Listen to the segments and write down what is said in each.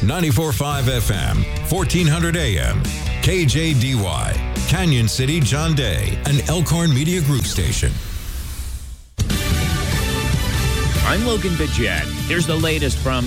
94.5 FM, 1400 AM, KJDY, Canyon City, John Day, an Elkhorn Media Group station. I'm Logan Bidget. Here's the latest from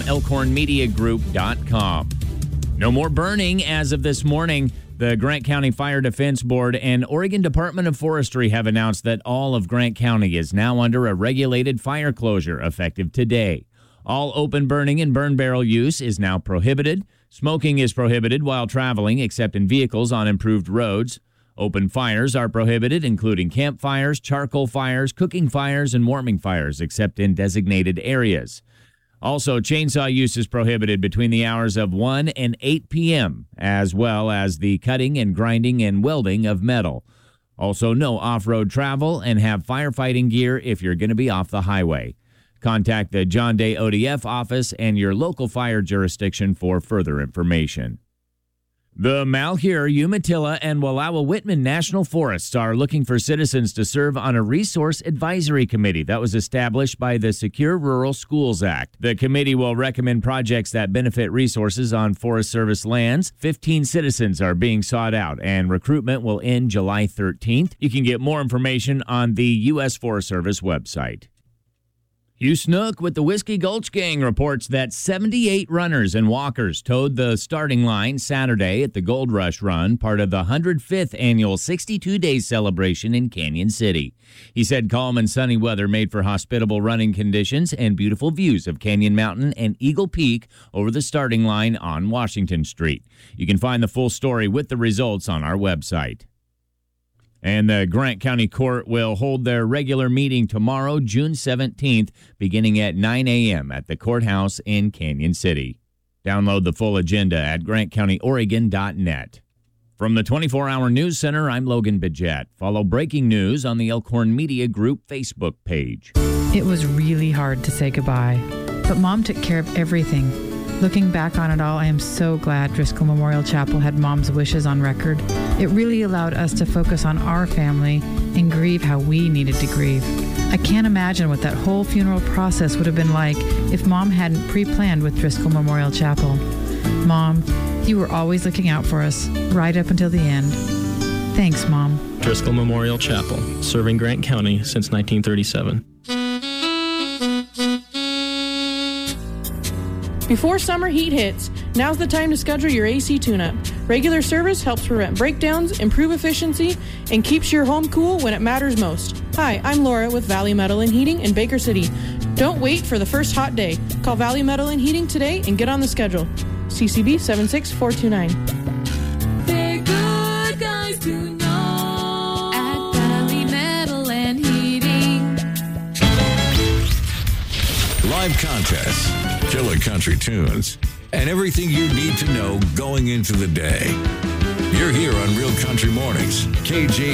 ElkhornMediaGroup.com. No more burning as of this morning. The Grant County Fire Defense Board and Oregon Department of Forestry have announced that all of Grant County is now under a regulated fire closure effective today. All open burning and burn barrel use is now prohibited. Smoking is prohibited while traveling except in vehicles on improved roads. Open fires are prohibited, including campfires, charcoal fires, cooking fires, and warming fires, except in designated areas. Also, chainsaw use is prohibited between the hours of 1 and 8 p.m., as well as the cutting and grinding and welding of metal. Also, no off-road travel and have firefighting gear if you're going to be off the highway. Contact the John Day ODF office and your local fire jurisdiction for further information. The Malheur, Umatilla, and Wallowa-Whitman National Forests are looking for citizens to serve on a resource advisory committee that was established by the Secure Rural Schools Act. The committee will recommend projects that benefit resources on Forest Service lands. 15 citizens are being sought out, and recruitment will end July 13th. You can get more information on the U.S. Forest Service website. Hugh Snook with the Whiskey Gulch Gang reports that 78 runners and walkers towed the starting line Saturday at the Gold Rush Run, part of the 105th annual 62-day celebration in Canyon City. He said calm and sunny weather made for hospitable running conditions and beautiful views of Canyon Mountain and Eagle Peak over the starting line on Washington Street. You can find the full story with the results on our website. And the Grant County Court will hold their regular meeting tomorrow, June 17th, beginning at 9 a.m. at the courthouse in Canyon City. Download the full agenda at grantcountyoregon.net. From the 24-Hour News Center, I'm Logan Bidget. Follow breaking news on the Elkhorn Media Group Facebook page. It was really hard to say goodbye, but Mom took care of everything. Looking back on it all, I am so glad Driscoll Memorial Chapel had Mom's wishes on record. It really allowed us to focus on our family and grieve how we needed to grieve. I can't imagine what that whole funeral process would have been like if Mom hadn't pre-planned with Driscoll Memorial Chapel. Mom, you were always looking out for us, right up until the end. Thanks, Mom. Driscoll Memorial Chapel, serving Grant County since 1937. Before summer heat hits, now's the time to schedule your AC tune-up. Regular service helps prevent breakdowns, improve efficiency, and keeps your home cool when it matters most. Hi, I'm Laura with Valley Metal and Heating in Baker City. Don't wait for the first hot day. Call Valley Metal and Heating today and get on the schedule. CCB 76429. They're good guys to know at Valley Metal and Heating. Live contests, killer country tunes, and everything you need to know going into the day. You're here on Real Country Mornings, KJ.